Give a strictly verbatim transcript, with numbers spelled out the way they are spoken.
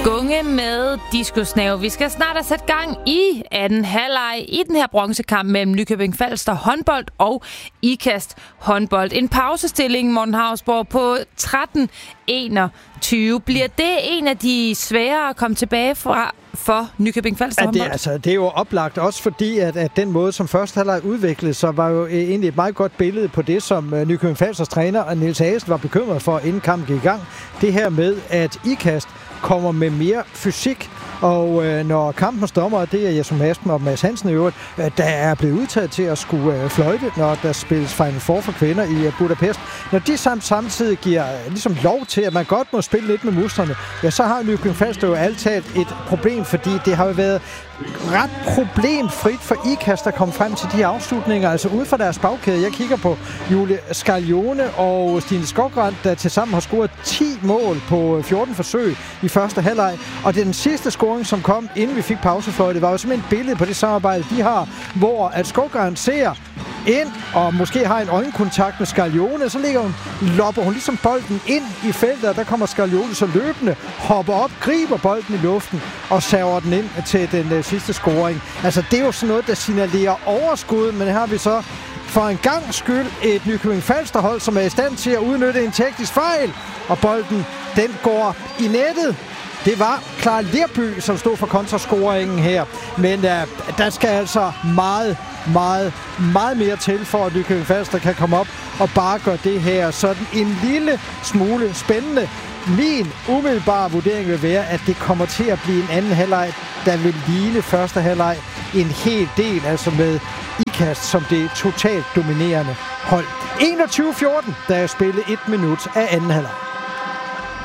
Gunge med diskusnave. Vi skal snart have sat gang i anden halvleg i den her bronzekamp mellem Nykøbing Falster håndbold og Ikast håndbold. En pausestilling, Morten Hausborg, på tretten enogtyve. Bliver det en af de svære at komme tilbage fra for Nykøbing Falster håndbold? Ja, det, altså, det er jo oplagt også fordi, at, at den måde, som første halvleg udviklede sig, var jo egentlig et meget godt billede på det, som Nykøbing Falsters træner Niels Hagen var bekymret for, inden kampen gik i gang. Det her med, at Ikast kommer med mere fysik, og øh, når kampens dommer, det er Jesper Madsen og Mads Hansen i øvrigt, øh, der er blevet udtaget til at skulle øh, fløjte, når der spilles Final Four for kvinder i øh, Budapest. Når de samt, samtidig giver øh, ligesom lov til, at man godt må spille lidt med musklerne, ja, så har Nykøbing Falster jo altid et problem, fordi det har jo været ret problemfrit for Ikast at komme frem til de afslutninger, altså ude fra deres bagkæde. Jeg kigger på Julie Scaglione og Stine Skogrand, der tilsammen har scoret ti mål på fjorten forsøg i første halvleg, og den sidste scoring, som kom, inden vi fik pausefløjte, var jo simpelthen et billede på det samarbejde, de har, hvor at Skogrand ser ind, og måske har en øjenkontakt med Scaglione, så ligger hun, lopper hun ligesom bolden ind i feltet, og der kommer Scaglione så løbende, hopper op, griber bolden i luften, og server den ind til den uh, sidste scoring. Altså, det er jo sådan noget, der signalerer overskud, men her har vi så for en gang skyld et Nykøbing Falster hold, som er i stand til at udnytte en teknisk fejl, og bolden, den går i nettet. Det var Clara Lerby, som stod for kontrascoringen her. Men uh, der skal altså meget, meget, meget mere til, for at Nykøbing Falster kan komme op og bare gøre det her sådan en lille smule spændende. Min umiddelbare vurdering vil være, at det kommer til at blive en anden halvleg, der vil ligne første halvleg en hel del, altså med Ikast som det totalt dominerende hold. enogtyve fjorten, der er spillet et minut af anden halvleg.